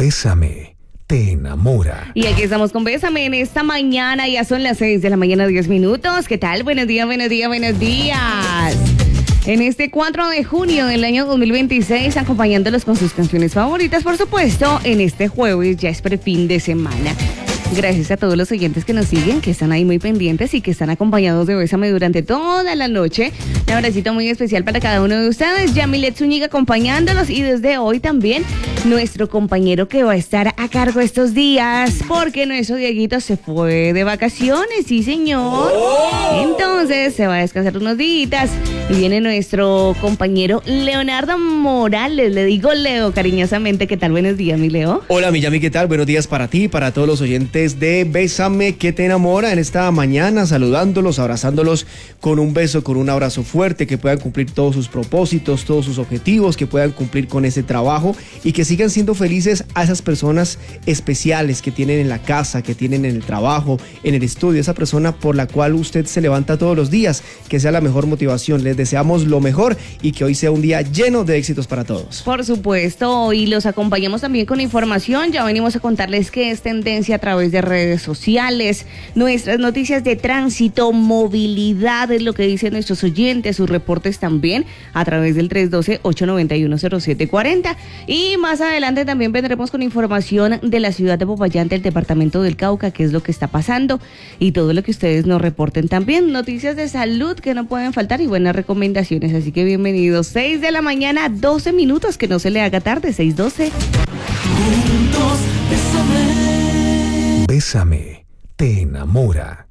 Bésame, te enamora. Y aquí estamos con Bésame en esta mañana, ya son las 6 de la mañana, 10 minutos. ¿Qué tal? Buenos días, buenos días, buenos días. En este 4 de junio del año 2026, acompañándolos con sus canciones favoritas, por supuesto, en este jueves, ya es fin de semana. Gracias a todos los oyentes que nos siguen, que están ahí muy pendientes y que están acompañados de Bésame durante toda la noche. Un abracito muy especial para cada uno de ustedes. Yamilet Zúñiga acompañándolos y desde hoy también nuestro compañero que va a estar a cargo estos días, porque nuestro Dieguito se fue de vacaciones, sí señor. Entonces se va a descansar unos días y viene nuestro compañero Leonardo Morales. Le digo Leo cariñosamente. ¿Qué tal? Buenos días, mi Leo. Hola, mi Yami, ¿qué tal? Buenos días para ti, para todos los oyentes de Bésame que te enamora en esta mañana, saludándolos, abrazándolos con un beso, con un abrazo fuerte, que puedan cumplir todos sus propósitos, todos sus objetivos, que puedan cumplir con ese trabajo y que sigan siendo felices a esas personas especiales que tienen en la casa, que tienen en el trabajo, en el estudio, esa persona por la cual usted se levanta todos los días, que sea la mejor motivación. Les deseamos lo mejor y que hoy sea un día lleno de éxitos para todos. Por supuesto, y los acompañamos también con información. Ya venimos a contarles qué es tendencia a través de redes sociales, nuestras noticias de tránsito, movilidad, es lo que dicen nuestros oyentes, sus reportes también a través del 312-891-0740. Y más adelante también vendremos con información de la ciudad de Popayán, del departamento del Cauca, qué es lo que está pasando y todo lo que ustedes nos reporten también. Noticias de salud que no pueden faltar y buenas recomendaciones, así que bienvenidos. 6 de la mañana, 12 minutos, que no se le haga tarde, 6:12. Bésame, te enamora.